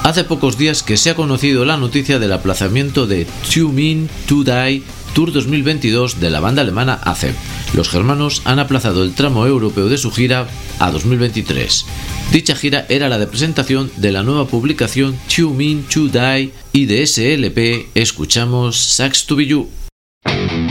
Hace pocos días que se ha conocido la noticia del aplazamiento de Too Mean to Die Tour 2022 de la banda alemana ACEP. Los germanos han aplazado el tramo europeo de su gira a 2023. Dicha gira era la de presentación de la nueva publicación Too Mean to Die, y de ese LP escuchamos Sucks to Be You.